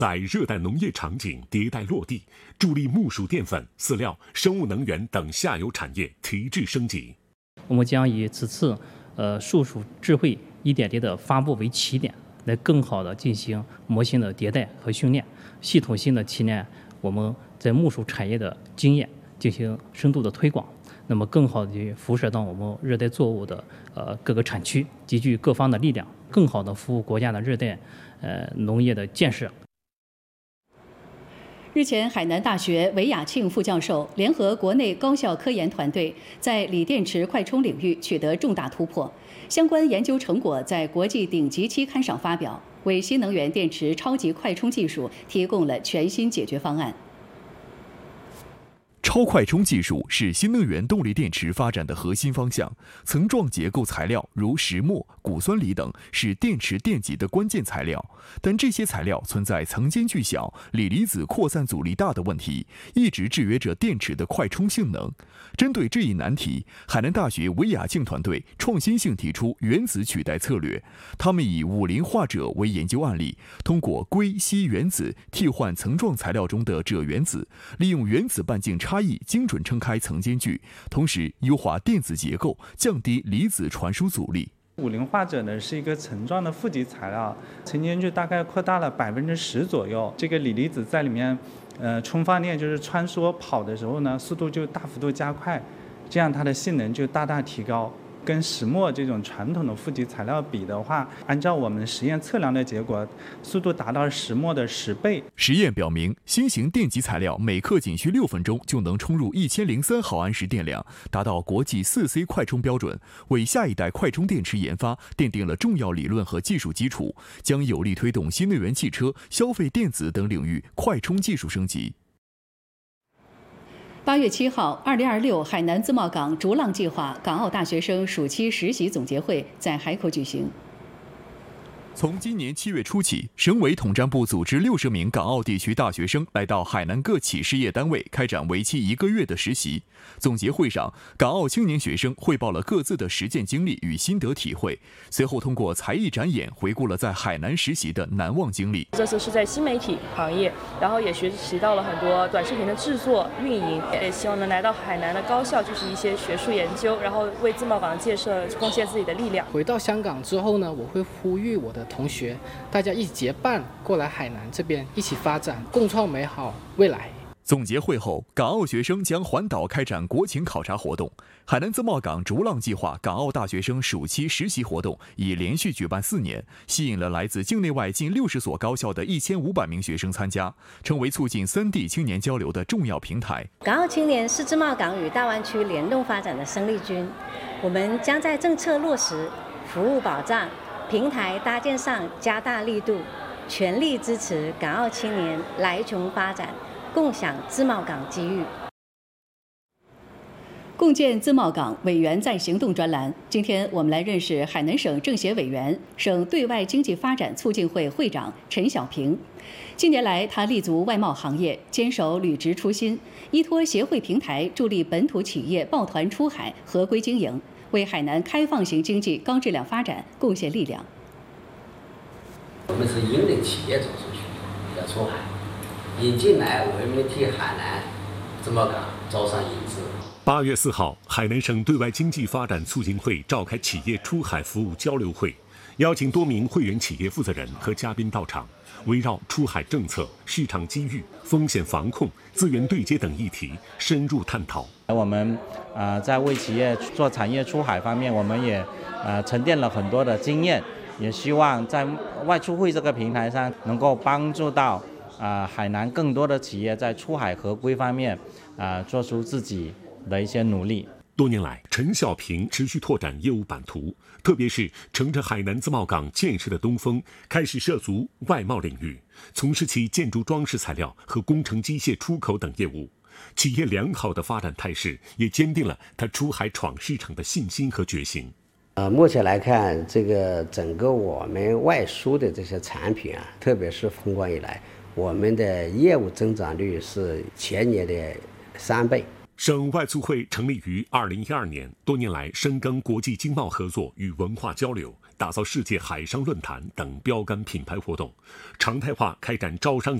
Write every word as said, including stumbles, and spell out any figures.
在热带农业场景迭代落地，助力木薯淀粉、饲料、生物能源等下游产业提质升级。 我们将以此次呃树薯智慧一点零的发布为起点，来更好的进行模型的迭代和训练，系统性的提炼我们在木薯产业的经验，进行深度的推广。那么更好的辐射到我们热带作物的呃各个产区，集聚各方的力量，更好的服务国家的热带呃农业的建设。 日前，海南大学韦亚庆副教授联合国内高校科研团队，在锂电池快充领域取得重大突破，相关研究成果在国际顶级期刊上发表，为新能源电池超级快充技术提供了全新解决方案。 超快充技术是新能源动力电池发展的核心方向。层状结构材料如石墨、钴酸锂等是电池电极的关键材料，但这些材料存在层间距小、锂离子扩散阻力大的问题，一直制约着电池的快充性能。针对这一难题，海南大学韦亚庆团队创新性提出原子取代策略。他们以五磷化锗为研究案例，通过硅硒原子替换层状材料中的锗原子，利用原子半径差异精准撑开层间距，同时优化电子结构，降低离子传输阻力。 五磷化锗呢是一个层状的负极材料，层间距大概扩大了百分之十左右。这个锂离子在里面，呃，充放电就是穿梭跑的时候呢，速度就大幅度加快，这样它的性能就大大提高。跟石墨这种传统的负极材料比的话，按照我们实验测量的结果，速度达到石墨的十倍。 实验表明，新型电极材料每克仅需六分钟就能充入一千零三毫安时电量，达到国际四 C 快充标准，为下一代快充电池研发奠定了重要理论和技术基础，将有力推动新能源汽车、消费电子等领域快充技术升级。 八月七号，二零二六海南自贸港逐浪计划港澳大学生暑期实习总结会在海口举行。 从今年七月初起，省委统战部组织六十名港澳地区大学生来到海南各企事业单位开展为期一个月的实习。总结会上，港澳青年学生汇报了各自的实践经历与心得体会，随后通过才艺展演回顾了在海南实习的难忘经历。 这次是在新媒体行业，然后也学习到了很多短视频的制作、运营，也希望能来到海南的高校进行一些学术研究，然后为自贸港的建设贡献自己的力量。 回到香港之后呢，我会呼吁我的同学，大家一起结伴过来海南这边一起发展，共创美好未来。 总结会后，港澳学生将环岛开展国情考察活动。海南自贸港逐浪计划港澳大学生暑期实习活动已连续举办四年，吸引了来自境内外近六十所高校的一千五百名学生参加，成为促进三地青年交流的重要平台。 港澳青年是自贸港与大湾区联动发展的生力军，我们将在政策落实、服务保障、平台搭建上加大力度，全力支持港澳青年来琼发展，共享自贸港机遇。 共建自贸港委员在行动专栏，今天我们来认识海南省政协委员、省对外经济发展促进会会长陈小平。近年来，他立足外贸行业，坚守履职初心，依托协会平台助力本土企业抱团出海、合规经营，为海南开放型经济高质量发展贡献力量。 我们是引领企业走出去，要出海，引进来，我们替海南自贸港招商引资。 八月四号，海南省对外经济发展促进会召开企业出海服务交流会，邀请多名会员企业负责人和嘉宾到场，围绕出海政策、市场机遇、风险防控、资源对接等议题深入探讨。 我们呃在为企业做产业出海方面，我们也呃沉淀了很多的经验，也希望在外出会这个平台上能够帮助到啊、呃、海南更多的企业在出海合规方面啊、呃、做出自己的一些努力。 多年来，陈小平持续拓展业务版图，特别是乘着海南自贸港建设的东风，开始涉足外贸领域，从事其建筑装饰材料和工程机械出口等业务。企业良好的发展态势，也坚定了他出海闯市场的信心和决心。 呃，目前来看，这个整个我们外输的这些产品啊，特别是封关以来，我们的业务增长率是前年的三倍。 省外促会成立于二零一二年，多年来深耕国际经贸合作与文化交流， 打造世界海商论坛等标杆品牌活动，常态化开展招商